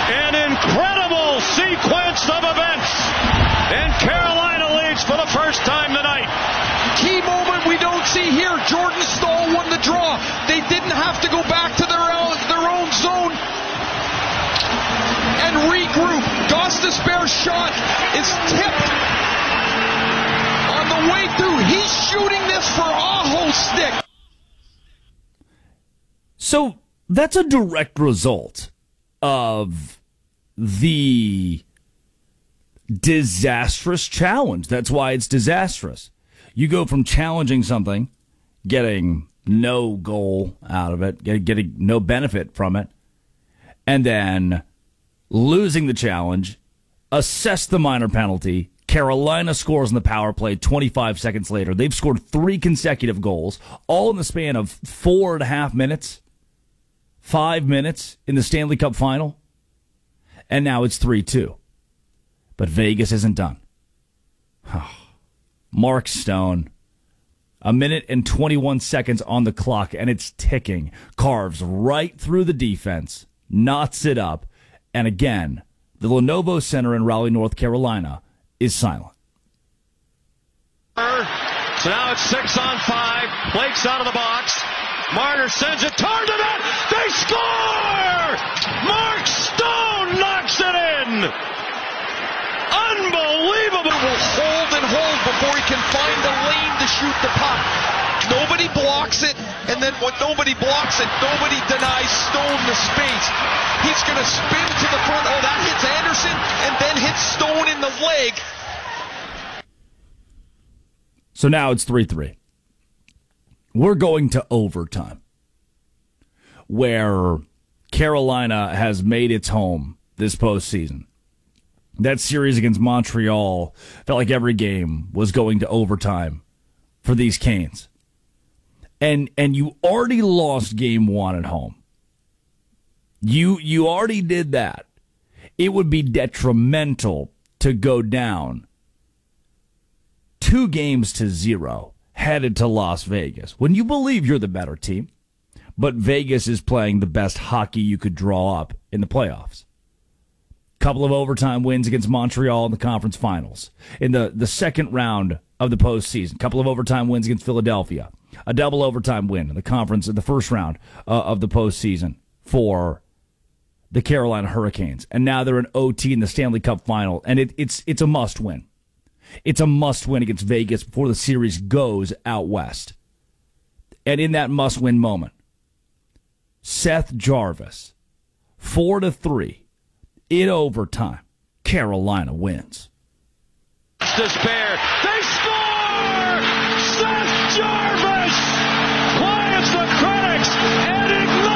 An incredible sequence of events. And Carolina leads for the first time tonight. Key moment we don't see here. Jordan Staal won the draw. They didn't have to go back to their own zone and regroup. Gostisbehere's shot is tipped on the way through. He's shooting this for Aho stick. So that's a direct result of the disastrous challenge. That's why it's disastrous. You go from challenging something, getting no goal out of it, getting no benefit from it, and then losing the challenge, assess the minor penalty. Carolina scores in the power play 25 seconds later. They've scored 3 consecutive goals, all in the span of 4.5 minutes, 5 minutes in the Stanley Cup final. And now it's 3-2. But Vegas isn't done. Mark Stone, 1 minute and 21 seconds on the clock, and it's ticking. Carves right through the defense, knots it up, and again, the Lenovo Center in Raleigh, North Carolina, is silent. So now it's 6-on-5. Blake's out of the box. Marner sends it toward the net. They score! Mark Stone knocks it in! Unbelievable! Will hold and hold before he can find a lane to shoot the puck. Nobody blocks it, and then when nobody blocks it, nobody denies Stone the space. He's going to spin to the front. Oh, that hits Anderson, and then hits Stone in the leg. So now it's 3-3. We're going to overtime, where Carolina has made its home this postseason. That series against Montreal felt like every game was going to overtime for these Canes. And you already lost game 1 at home. You already did that. It would be detrimental to go down 2-0 headed to Las Vegas when you believe you're the better team, but Vegas is playing the best hockey you could draw up in the playoffs. Couple of overtime wins against Montreal in the conference finals. In the second round of the postseason, couple of overtime wins against Philadelphia. A double overtime win in the conference in the first round of the postseason for the Carolina Hurricanes. And now they're in OT in the Stanley Cup final, and it's a must win. It's a must win against Vegas before the series goes out west. And in that must win moment, Seth Jarvis, 4-3 in overtime. Carolina wins. Despair. They score! Seth Jarvis!